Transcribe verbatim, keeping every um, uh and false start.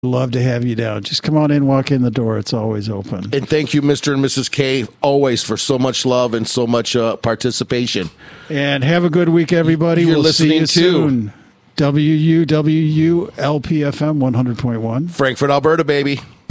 love to have you down. Just come on in, walk in the door. It's always open. And thank you, Mister and Missus K, always for so much love and so much uh, participation. And have a good week, everybody. You're we'll listening see you to soon. W U W U L P F M one hundred point one. Frankfurt, Alberta, baby.